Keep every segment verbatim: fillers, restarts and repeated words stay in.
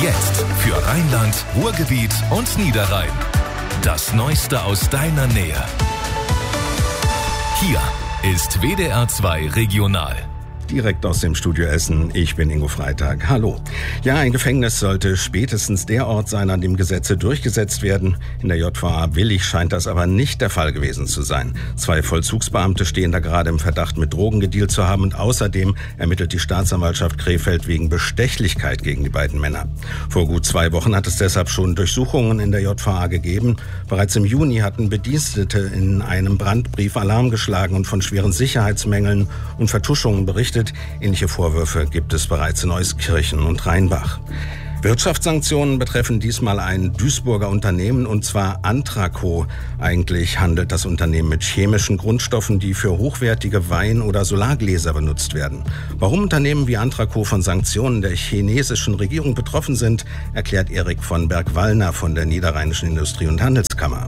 Jetzt für Rheinland, Ruhrgebiet und Niederrhein. Das Neueste aus deiner Nähe. Hier ist W D R zwei Regional. Direkt aus dem Studio Essen, ich bin Ingo Freitag. Hallo. Ja, ein Gefängnis sollte spätestens der Ort sein, an dem Gesetze durchgesetzt werden. In der J V A Willich scheint das aber nicht der Fall gewesen zu sein. Zwei Vollzugsbeamte stehen da gerade im Verdacht, mit Drogen gedealt zu haben, und außerdem ermittelt die Staatsanwaltschaft Krefeld wegen Bestechlichkeit gegen die beiden Männer. Vor gut zwei Wochen hat es deshalb schon Durchsuchungen in der J V A gegeben. Bereits im Juni hatten Bedienstete in einem Brandbrief Alarm geschlagen und von schweren Sicherheitsmängeln und Vertuschungen berichtet. Ähnliche Vorwürfe gibt es bereits in Euskirchen und Rheinbach. Wirtschaftssanktionen betreffen diesmal ein Duisburger Unternehmen, und zwar Antraco. Eigentlich handelt das Unternehmen mit chemischen Grundstoffen, die für hochwertige Wein- oder Solargläser benutzt werden. Warum Unternehmen wie Antraco von Sanktionen der chinesischen Regierung betroffen sind, erklärt Erik von Berg-Wallner von der Niederrheinischen Industrie- und Handelskammer.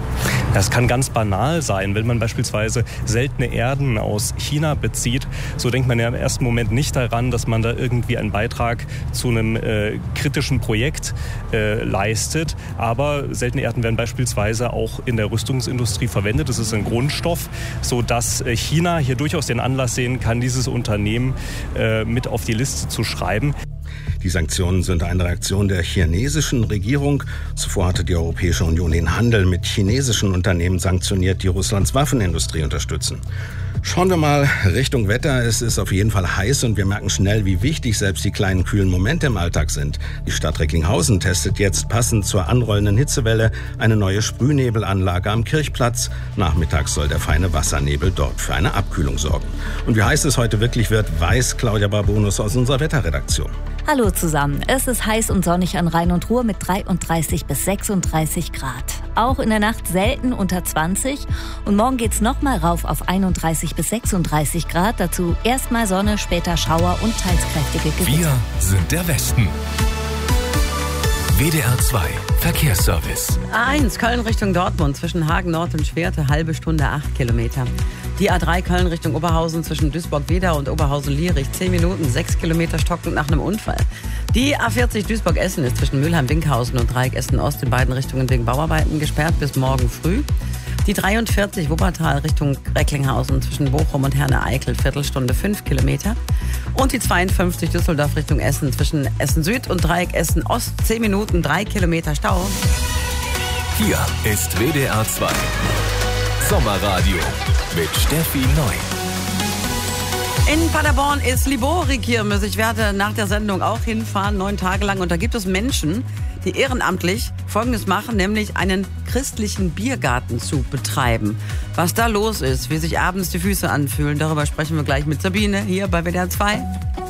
Das kann ganz banal sein, wenn man beispielsweise seltene Erden aus China bezieht. So denkt man ja im ersten Moment nicht daran, dass man da irgendwie einen Beitrag zu einem äh, kritischen Projekt äh, leistet. Aber seltene Erden werden beispielsweise auch in der Rüstungsindustrie verwendet. Das ist ein Grundstoff, sodass äh, China hier durchaus den Anlass sehen kann, dieses Unternehmen äh, mit auf die Liste zu schreiben. Die Sanktionen sind eine Reaktion der chinesischen Regierung. Zuvor hatte die Europäische Union den Handel mit chinesischen Unternehmen sanktioniert, die Russlands Waffenindustrie unterstützen. Schauen wir mal Richtung Wetter. Es ist auf jeden Fall heiß und wir merken schnell, wie wichtig selbst die kleinen kühlen Momente im Alltag sind. Die Stadt Recklinghausen testet jetzt passend zur anrollenden Hitzewelle eine neue Sprühnebelanlage am Kirchplatz. Nachmittags soll der feine Wassernebel dort für eine Abkühlung sorgen. Und wie heiß es heute wirklich wird, weiß Claudia Barbonus aus unserer Wetterredaktion. Hallo zusammen. Es ist heiß und sonnig an Rhein und Ruhr mit dreiunddreißig bis sechsunddreißig Grad. Auch in der Nacht selten unter zwanzig. Und morgen geht's nochmal rauf auf einunddreißig bis sechsunddreißig Grad. Dazu erstmal Sonne, später Schauer und teils kräftige Gewitter. Wir sind der Westen. W D R zwei Verkehrsservice. A eins Köln Richtung Dortmund zwischen Hagen Nord und Schwerte, halbe Stunde, acht Kilometer. Die A drei Köln Richtung Oberhausen zwischen Duisburg-Wedau und Oberhausen-Lierich, zehn Minuten, sechs Kilometer stockend nach einem Unfall. Die A vierzig Duisburg-Essen ist zwischen Mülheim-Winkhausen und Dreieck Essen-Ost in beiden Richtungen wegen Bauarbeiten gesperrt bis morgen früh. Die dreiundvierzig Wuppertal Richtung Recklinghausen zwischen Bochum und Herne-Eickel, Viertelstunde, fünf Kilometer. Und die zweiundfünfzig Düsseldorf Richtung Essen zwischen Essen-Süd und Dreieck Essen-Ost, zehn Minuten, drei Kilometer Stau. Hier ist W D R zwei Sommerradio mit Steffi Neu. In Paderborn ist Libori-Kirmes. Ich werde nach der Sendung auch hinfahren, neun Tage lang. Und da gibt es Menschen, die ehrenamtlich Folgendes machen, nämlich einen christlichen Biergarten zu betreiben. Was da los ist, wie sich abends die Füße anfühlen, darüber sprechen wir gleich mit Sabine hier bei W D R zwei.